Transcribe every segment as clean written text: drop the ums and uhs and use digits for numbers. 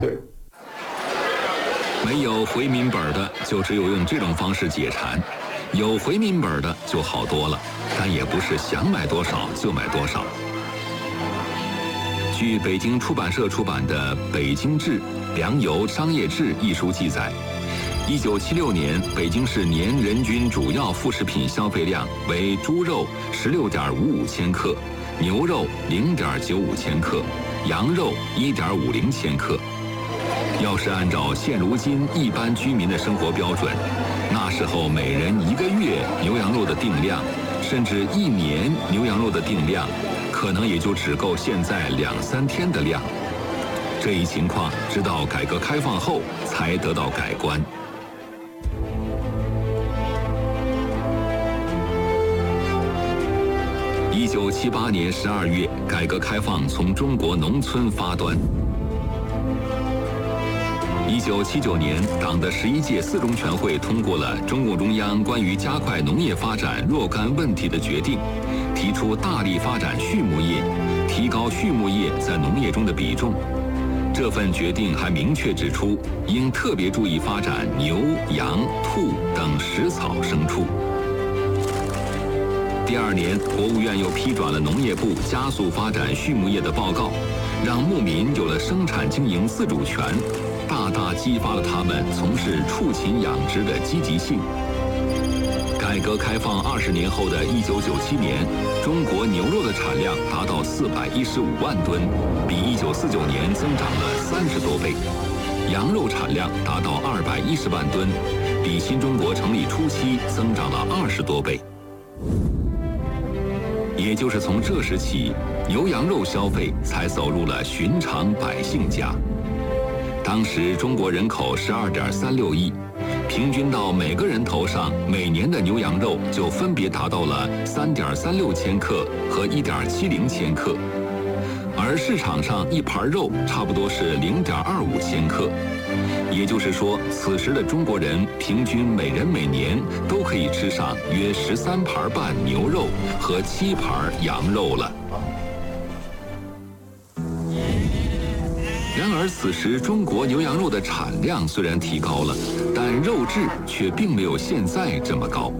对。 没有回民本的，就只有用这种方式解馋；有回民本的就好多了，但也不是想买多少就买多少。据北京出版社出版的《北京志·粮油商业志》一书记载，1976年北京市年人均主要副食品消费量为猪肉16.55千克，牛肉0.95千克，羊肉1.50千克。要是按照现如今一般居民的生活标准，那时候每人1个月牛羊肉的定量，甚至1年牛羊肉的定量，可能也就只够现在2-3天的量。这一情况直到改革开放后才得到改观。1978年12月，改革开放从中国农村发端。1979年，党的11届4中全会通过了中共中央关于加快农业发展若干问题的决定，提出大力发展畜牧业，提高畜牧业在农业中的比重。这份决定还明确指出，应特别注意发展牛、羊、兔等食草牲畜。第2年，国务院又批转了农业部加速发展畜牧业的报告，让牧民有了生产经营自主权，大大激发了他们从事畜禽养殖的积极性。改革开放20年后的1997年，中国牛肉的产量达到415万吨，比1949年增长了30多倍；羊肉产量达到210万吨，比新中国成立初期增长了20多倍。也就是从这时起，牛羊肉消费才走入了寻常百姓家。当时中国人口12.36亿，平均到每个人头上，每年的牛羊肉就分别达到了3.36千克和1.70千克，而市场上一盘肉差不多是0.25千克。也就是说，此时的中国人平均每人每年都可以吃上约13盘半牛肉和7盘羊肉了。然而，此时中国牛羊肉的产量虽然提高了，但肉质却并没有现在这么高。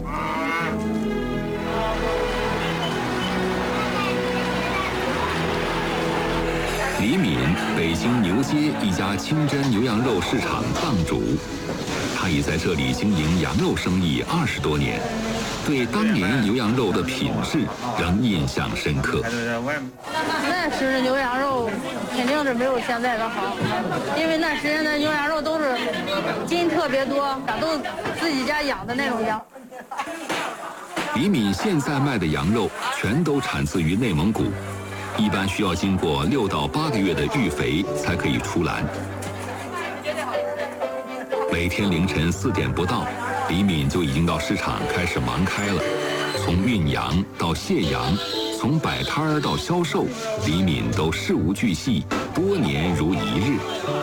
李敏，北京牛街一家清真牛羊肉市场档主，他已在这里经营羊肉生意20多年，对当年牛羊肉的品质仍印象深刻。 那时的牛羊肉肯定是没有现在的好，因为那时的牛羊肉都是筋特别多，都自己家养的那种羊。 李敏现在卖的羊肉全都产自于内蒙古，一般需要经过6到8个月的育肥才可以出栏。每天凌晨4点不到，李敏就已经到市场开始忙开了，从运羊到卸羊，从摆摊儿到销售，李敏都事无巨细，多年如一日。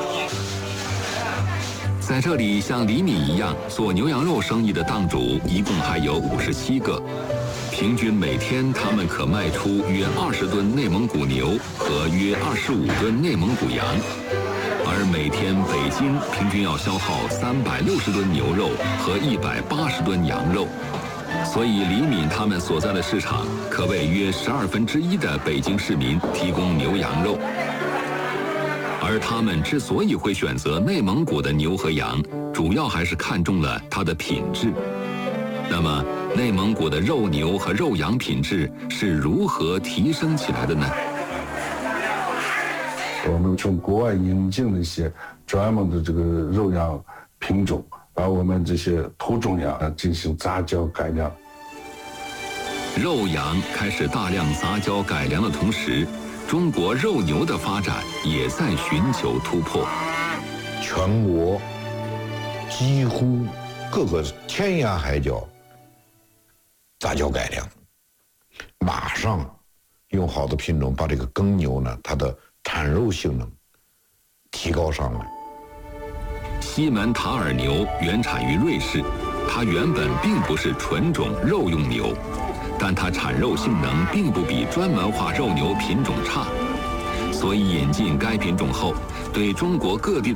在这里，像李敏一样做牛羊肉生意的档主一共还有57个，平均每天他们可卖出约20吨内蒙古牛和约25吨内蒙古羊，而每天北京平均要消耗360吨牛肉和180吨羊肉，所以李敏他们所在的市场可为约1/12的北京市民提供牛羊肉。而他们之所以会选择内蒙古的牛和羊，主要还是看中了它的品质。那么，内蒙古的肉牛和肉羊品质是如何提升起来的呢？ 我们从国外引进了一些专门的这个肉羊品种，把我们这些土种羊进行杂交改良。 肉羊开始大量杂交改良的同时，中国肉牛的发展也在寻求突破。 全国几乎各个天涯海角杂交改良，马上用好的品种把这个耕牛呢，它的产肉性能提高上来。 西门塔尔牛原产于瑞士，它原本并不是纯种肉用牛，但它产肉性能并不比专门化肉牛品种差，所以引进该品种后，对中国各地的